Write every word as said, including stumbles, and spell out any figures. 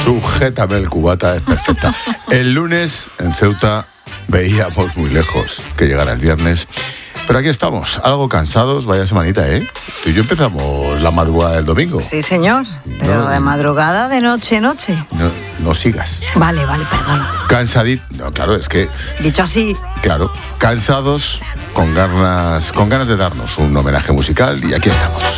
Sujétame el cubata, es perfecta. El lunes en Ceuta veíamos muy lejos que llegara el viernes. Pero aquí estamos, algo cansados, vaya semanita, ¿eh? Tú y yo empezamos la madrugada del domingo. Sí, señor, pero no, de madrugada, de noche, noche. No, no sigas. Vale, vale, perdona. Cansadito, no, claro, es que... Dicho así. Claro, cansados, con ganas, con ganas de darnos un homenaje musical y aquí estamos.